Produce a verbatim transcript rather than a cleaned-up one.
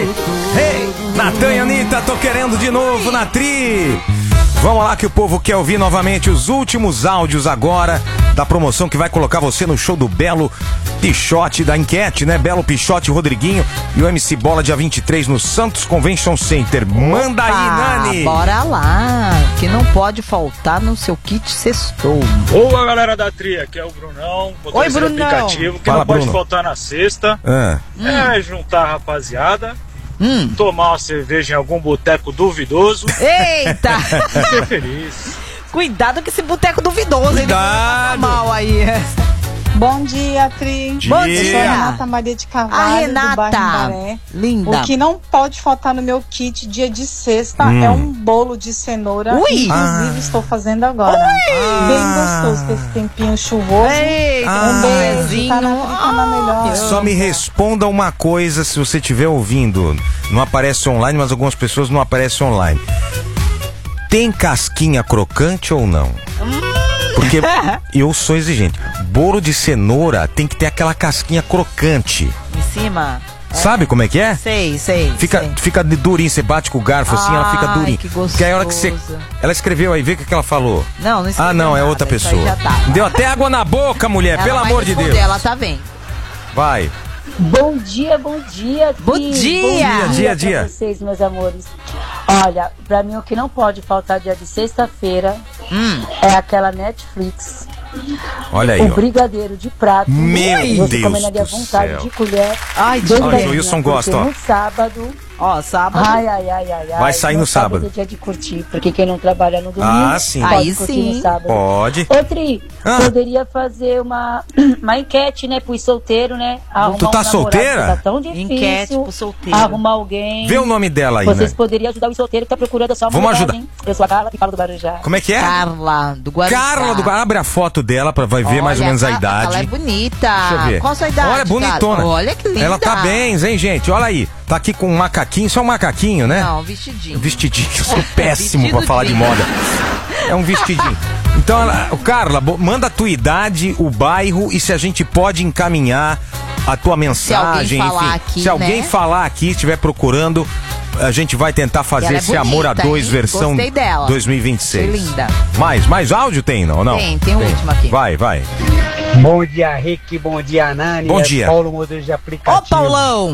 Ei, ei, Natan e Anitta, tô querendo de novo na Tri. Vamos lá que o povo quer ouvir novamente os últimos áudios agora da promoção que vai colocar você no show do Belo Pichote, da enquete, né? Belo Pichote, Rodriguinho e o M C Bola, dia vinte e três no Santos Convention Center. Manda Opa, aí, Nani! Bora lá, que não pode faltar no seu kit sextou. Boa, galera da Tri, aqui é o Brunão. Oi, Brunão. Aplicativo que Fala, não pode Bruno. faltar na sexta. Ah. É juntar a rapaziada, Hum. tomar uma cerveja em algum boteco duvidoso Eita! e ser feliz. Cuidado com esse boteco duvidoso, hein? Cuidado. Mal aí. Bom dia, Tri. Dia. Bom Eu sou a dia. Renata Maria de A Carvalho, do Renata, bairro Maré. linda. O que não pode faltar no meu kit dia de sexta Hum. é um bolo de cenoura. Ui. Inclusive, Ah. estou fazendo agora. Bem gostoso com esse tempinho chuvoso. Eita, Ah. Um beijo, cafezinho. tá na Tri, tá na melhor. Só me responda uma coisa, se você estiver ouvindo. Não aparece online, mas algumas pessoas não aparecem online. Tem casquinha crocante ou não? Porque eu sou exigente. Bolo de cenoura tem que ter aquela casquinha crocante. Em cima. Sabe como é que é? Sei, sei. Fica, sei. fica de durinho, você bate com o garfo assim, ela fica Ai, durinha. que Porque aí a hora que você. gostoso. Ela escreveu aí, vê o que que ela falou. Não, não escreveu Ah, não, é nada, outra isso aí pessoa. já tá. Deu até água na boca, mulher, Ela pelo vai amor de responder, Deus. Ela tá vendo. Vai. Bom dia, bom dia. Bom Cris. dia. Bom Dia, dia, pra dia. vocês, meus amores. Olha, pra mim o que não pode faltar dia de sexta-feira Hum. é aquela Netflix. Olha aí, O ó. brigadeiro de prato. Meu Você Deus comeria à do vontade céu. de colher. Ai, dentro Olha, da o linha, Wilson porque gosta, ó. no sábado. Ó, sábado. Ai, ai, ai, ai, ai. Vai sair no sábado. É dia de curtir, porque quem não trabalha no domingo Ah, sim. pode Aí curtir sim. no sábado. Pode. Ô, Tri, Ah. poderia fazer uma, uma enquete, né, pros solteiros, né? Arrumar Tu tá um namorado, solteira? que Tá tão difícil. Enquete pro solteiro. Arrumar alguém. Vê o nome dela aí, Vocês né? poderiam ajudar o solteiro que tá procurando só uma Vamos novidade, ajudar. hein? Eu sou a Carla, que falo do Barujá. Como é que é? Carla, do Guarujá. Carla do Abre a foto dela pra vai ver mais ou Olha, menos a ela- idade. Ela é bonita. Deixa eu ver. Qual a sua idade? Olha, bonitona. Carla? Olha que linda. Ela tá bem, hein, gente? Olha aí. Tá aqui com um macaquinho, só um macaquinho, né? Não, vestidinho. Vestidinho, eu sou péssimo pra Vestido falar de jeans. moda. É um vestidinho. Então, ela, o Carla, bo- manda a tua idade, o bairro e se a gente pode encaminhar a tua mensagem, falar enfim. aqui, se alguém né? falar aqui, estiver procurando, a gente vai tentar fazer Ela é esse Amor a bonita, Dois hein? versão Gostei dela. dois mil e vinte e seis. Achei linda. Mais, mais áudio tem, não? não? Tem, tem o último aqui. Vai, vai. Bom dia, Rick. Bom dia, Nani. Bom É dia. Paulo, modelo de aplicativo. Ô, Paulão!